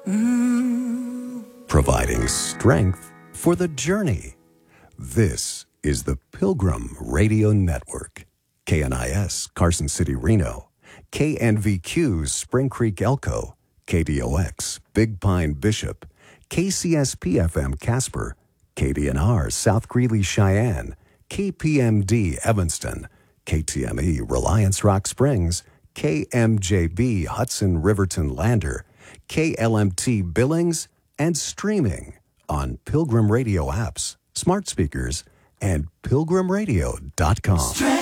Providing strength for the journey. This is the Pilgrim Radio Network. KNIS, Carson City, Reno. KNVQ, Spring Creek, Elko. KDOX, Big Pine, Bishop. KCSP-FM, Casper. KDNR, South Greeley, Cheyenne. KPMD, Evanston. KTME, Reliance Rock Springs. KMJB, Hudson Riverton Lander. KLMT, Billings, and streaming on Pilgrim Radio apps, smart speakers, and pilgrimradio.com.